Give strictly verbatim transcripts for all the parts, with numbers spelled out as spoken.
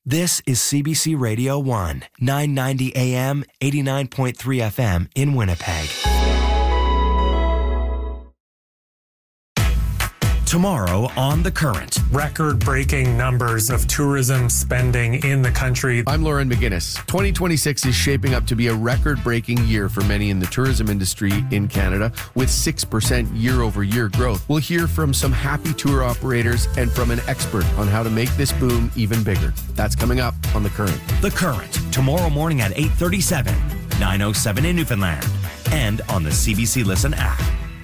This is C B C Radio one, nine ninety A M, eighty-nine point three F M in Winnipeg. Tomorrow on The Current. Record-breaking numbers of tourism spending in the country. I'm Lauren McGinnis. twenty twenty-six is shaping up to be a record-breaking year for many in the tourism industry in Canada, with six percent year-over-year growth. We'll hear from some happy tour operators and from an expert on how to make this boom even bigger. That's coming up on The Current. The Current, tomorrow morning at eight thirty-seven, nine oh seven in Newfoundland, and on the C B C Listen app.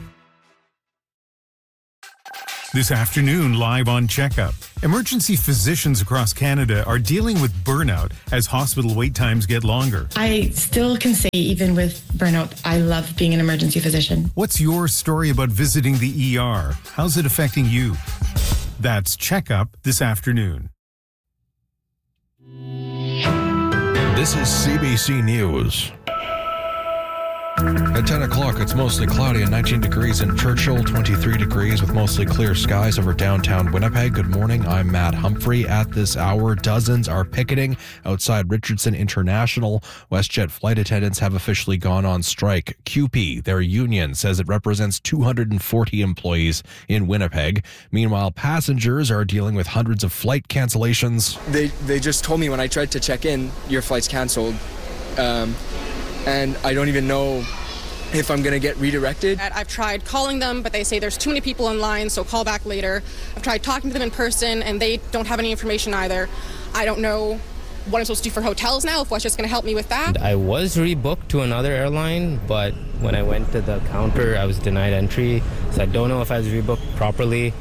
This afternoon, live on Checkup. Emergency physicians across Canada are dealing with burnout as hospital wait times get longer. I still can say, even with burnout, I love being an emergency physician. What's your story about visiting the E R? How's it affecting you? That's Checkup this afternoon. This is C B C News. At ten o'clock, it's mostly cloudy and nineteen degrees in Churchill, twenty-three degrees with mostly clear skies over downtown Winnipeg. Good morning, I'm Matt Humphrey. At this hour, dozens are picketing outside Richardson International. WestJet flight attendants have officially gone on strike. C U P E, their union, says it represents two hundred forty employees in Winnipeg. Meanwhile, passengers are dealing with hundreds of flight cancellations. They, they just told me when I tried to check in, your flight's canceled. Um... And I don't even know if I'm going to get redirected. I've tried calling them, but they say there's too many people in line, so call back later. I've tried talking to them in person, and they don't have any information either. I don't know what I'm supposed to do for hotels now, if WestJet's going to help me with that. I was rebooked to another airline, but when I went to the counter, I was denied entry. So I don't know if I was rebooked properly.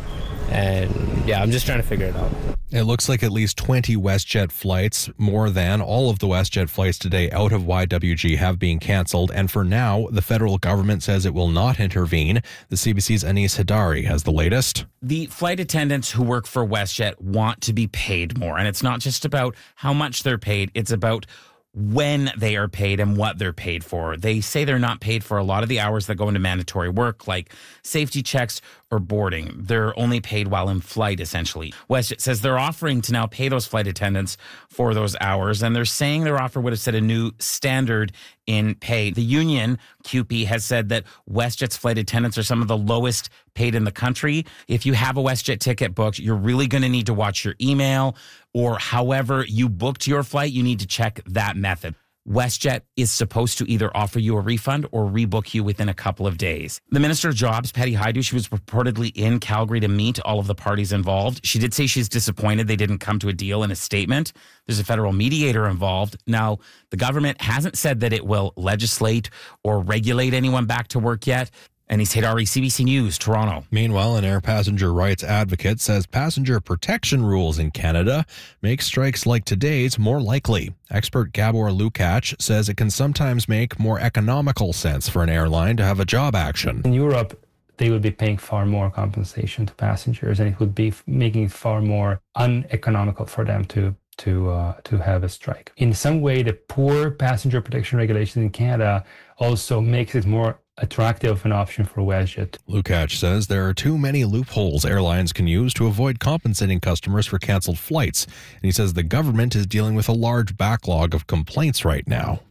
And yeah, I'm just trying to figure it out. It looks like at least twenty WestJet flights, more than all of the WestJet flights today out of Y W G, have been canceled. And for now, the federal government says it will not intervene. The C B C's Anis Hidari has the latest. The flight attendants who work for WestJet want to be paid more. And it's not just about how much they're paid. It's about when they are paid and what they're paid for. They say they're not paid for a lot of the hours that go into mandatory work, like safety checks or boarding. They're only paid while in flight, essentially. WestJet says they're offering to now pay those flight attendants for those hours, and they're saying their offer would have set a new standard in pay. The union, C U P E, has said that WestJet's flight attendants are some of the lowest paid in the country. If you have a WestJet ticket booked, you're really going to need to watch your email, or however you booked your flight, you need to check that method. WestJet is supposed to either offer you a refund or rebook you within a couple of days. The Minister of Jobs, Patty Hajdu, she was reportedly in Calgary to meet all of the parties involved. She did say she's disappointed they didn't come to a deal in a statement. There's a federal mediator involved. Now, the government hasn't said that it will legislate or regulate anyone back to work yet. Anis Hidari, C B C News, Toronto. Meanwhile, an air passenger rights advocate says passenger protection rules in Canada make strikes like today's more likely. Expert Gabor Lukács says it can sometimes make more economical sense for an airline to have a job action. In Europe, they would be paying far more compensation to passengers, and it would be making it far more uneconomical for them to to uh, to have a strike. In some way, the poor passenger protection regulations in Canada also makes it more attractive an option for WestJet. Lukács says there are too many loopholes airlines can use to avoid compensating customers for canceled flights. And he says the government is dealing with a large backlog of complaints right now.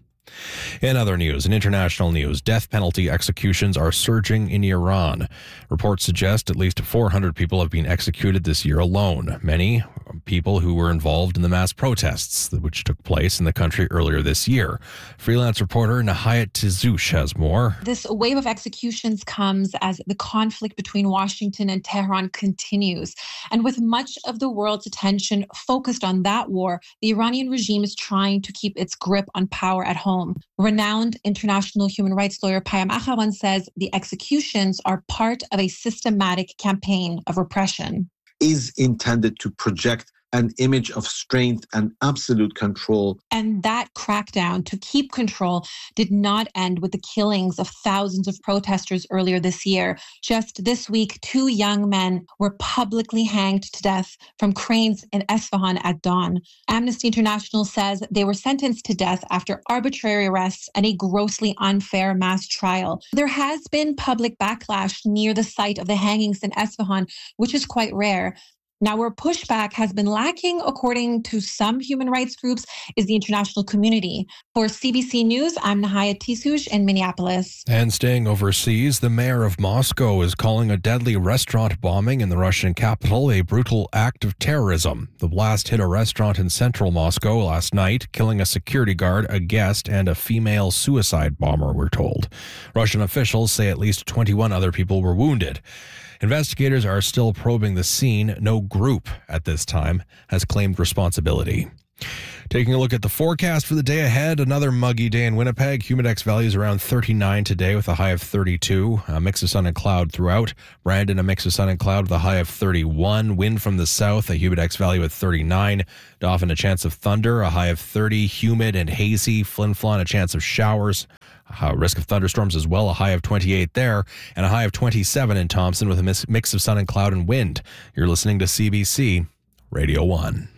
In other news, in international news, death penalty executions are surging in Iran. Reports suggest at least four hundred people have been executed this year alone. Many people who were involved in the mass protests which took place in the country earlier this year. Freelance reporter Nahayat Tizoush has more. This wave of executions comes as the conflict between Washington and Tehran continues. And with much of the world's attention focused on that war, the Iranian regime is trying to keep its grip on power at home. Renowned international human rights lawyer Payam Akhavan says the executions are part of a systematic campaign of repression. Is intended to project an image of strength and absolute control. And that crackdown to keep control did not end with the killings of thousands of protesters earlier this year. Just this week, two young men were publicly hanged to death from cranes in Esfahan at dawn. Amnesty International says they were sentenced to death after arbitrary arrests and a grossly unfair mass trial. There has been public backlash near the site of the hangings in Esfahan, which is quite rare. Now, where pushback has been lacking, according to some human rights groups, is the international community. For C B C News, I'm Nahaya Tisuj in Minneapolis. And staying overseas, the mayor of Moscow is calling a deadly restaurant bombing in the Russian capital a brutal act of terrorism. The blast hit a restaurant in central Moscow last night, killing a security guard, a guest, and a female suicide bomber, we're told. Russian officials say at least twenty-one other people were wounded. Investigators are still probing the scene. No group at this time has claimed responsibility. Taking a look at the forecast for the day ahead, another muggy day in Winnipeg. Humidex values around thirty-nine today with a high of thirty-two. A mix of sun and cloud throughout. Brandon, a mix of sun and cloud with a high of thirty-one. Wind from the south, a Humidex value at thirty-nine. Dauphin, a chance of thunder, a high of thirty. Humid and hazy. Flin Flon, a chance of showers. Uh, risk of thunderstorms as well, a high of twenty-eight there, and a high of twenty-seven in Thompson with a mix of sun and cloud and wind. You're listening to C B C Radio one.